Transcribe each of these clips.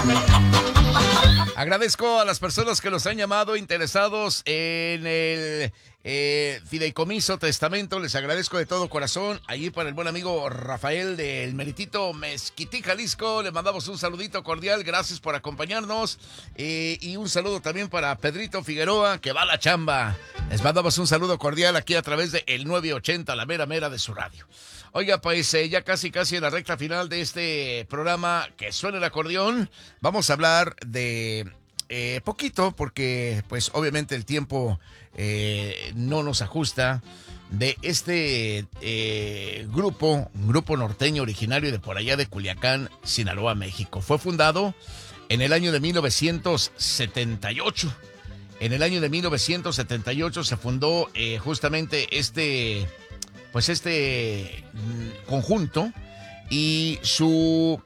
Agradezco a las personas que nos han llamado interesados en el fideicomiso testamento. Les agradezco de todo corazón. Allí para el buen amigo Rafael del Meritito Mezquití, Jalisco. Le mandamos un saludito cordial. Gracias por acompañarnos. Y un saludo también para Pedrito Figueroa, que va a la chamba. Les mandamos un saludo cordial aquí a través de el 980, la mera mera de su radio. Oiga, pues ya casi en la recta final de este programa, que suena el acordeón, vamos a hablar de poquito, porque pues obviamente el tiempo no nos ajusta, de este grupo norteño originario de por allá de Culiacán, Sinaloa, México. Fue fundado en el año de 1978. En el año de 1978 se fundó justamente este conjunto, y su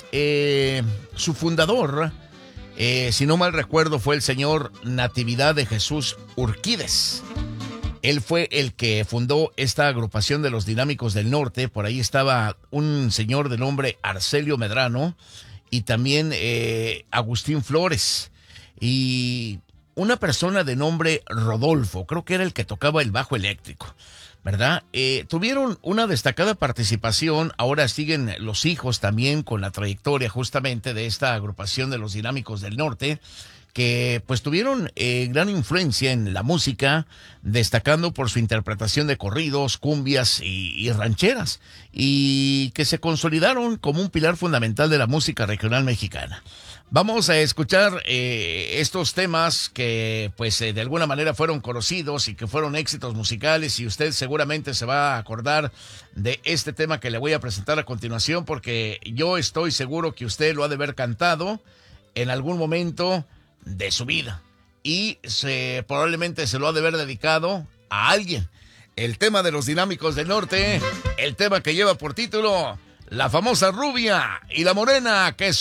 fundador, si no mal recuerdo, fue el señor Natividad de Jesús Urquídez. Él fue el que fundó esta agrupación de los Dinámicos del Norte. Por ahí estaba un señor de nombre Arcelio Medrano y también Agustín Flores, y una persona de nombre Rodolfo, creo que era el que tocaba el bajo eléctrico, ¿verdad? Tuvieron una destacada participación. Ahora siguen los hijos también con la trayectoria justamente de esta agrupación de los Dinámicos del Norte, que pues tuvieron gran influencia en la música, destacando por su interpretación de corridos, cumbias y rancheras, y que se consolidaron como un pilar fundamental de la música regional mexicana. Vamos a escuchar estos temas que pues de alguna manera fueron conocidos y que fueron éxitos musicales, y usted seguramente se va a acordar de este tema que le voy a presentar a continuación, porque yo estoy seguro que usted lo ha de haber cantado en algún momento de su vida, y probablemente se lo ha de haber dedicado a alguien. El tema de los Dinámicos del Norte, el tema que lleva por título La famosa rubia y la morena, que